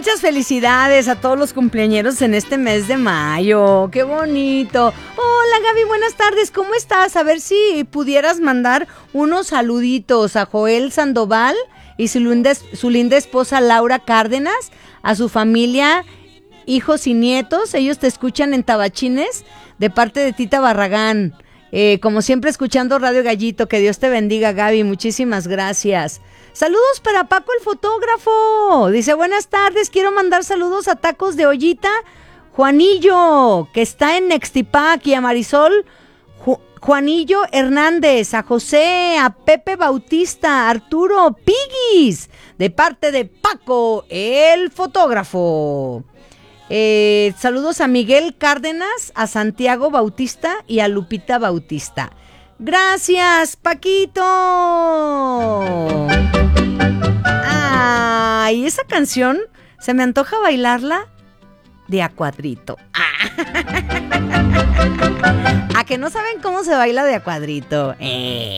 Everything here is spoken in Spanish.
muchas felicidades a todos los cumpleañeros en este mes de mayo. ¡Qué bonito! Hola Gaby, buenas tardes, ¿cómo estás? A ver si pudieras mandar unos saluditos a Joel Sandoval y su linda esposa Laura Cárdenas, a su familia, hijos y nietos. Ellos te escuchan en Tabachines de parte de Tita Barragán. Como siempre escuchando Radio Gallito. Que Dios te bendiga, Gaby, muchísimas gracias. Saludos para Paco el fotógrafo. Dice, buenas tardes, quiero mandar saludos a Tacos de Ollita Juanillo, que está en Nextipac, y a Marisol Juanillo Hernández, a José, a Pepe Bautista, a Arturo Piguis, de parte de Paco el fotógrafo. Saludos a Miguel Cárdenas, a Santiago Bautista y a Lupita Bautista. Gracias, Paquito. Ay, esa canción se me antoja bailarla de a cuadrito. ¿A que no saben cómo se baila de a cuadrito?